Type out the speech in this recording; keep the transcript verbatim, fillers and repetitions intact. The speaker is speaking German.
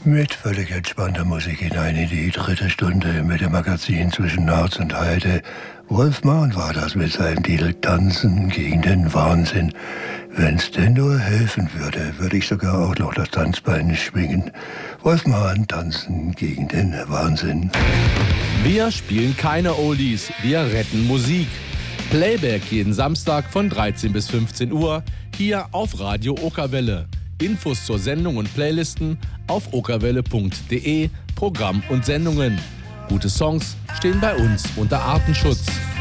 Mit völlig entspannter Musik hinein in die dritte Stunde mit dem Magazin zwischen Harz und Heide. Wolf Mahn war das mit seinem Titel Tanzen gegen den Wahnsinn. Wenn's denn nur helfen würde, würde ich sogar auch noch das Tanzbein schwingen. Wolf Mahn, Tanzen gegen den Wahnsinn. Wir spielen keine Oldies, wir retten Musik. Playback jeden Samstag von dreizehn bis fünfzehn Uhr hier auf Radio Okerwelle. Infos zur Sendung und Playlisten auf okerwelle punkt de, Programm und Sendungen. Gute Songs stehen bei uns unter Artenschutz.